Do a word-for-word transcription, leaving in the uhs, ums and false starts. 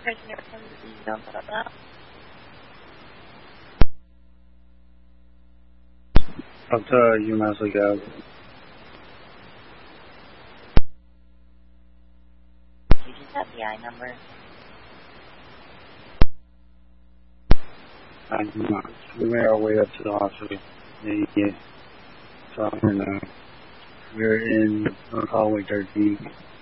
Person never comes to the email about that. Up to you might as well go. You just have the I number. I'm not. We made our way up to the hospital. Yeah, yeah. So I don't know. We're in hallway thirteen.